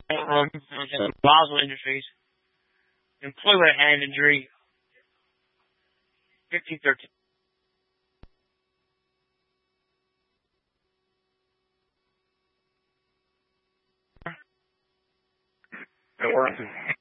Boswell Industries, employment and injury, 1513. It works.